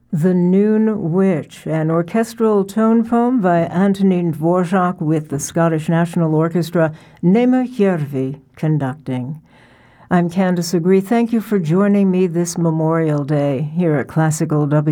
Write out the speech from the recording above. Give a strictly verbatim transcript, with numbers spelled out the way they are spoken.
The Noon Witch, an orchestral tone poem by Antonín Dvorak with the Scottish National Orchestra, Nema Järvi conducting. I'm Candice Agree. Thank you for joining me this Memorial Day here at Classical W.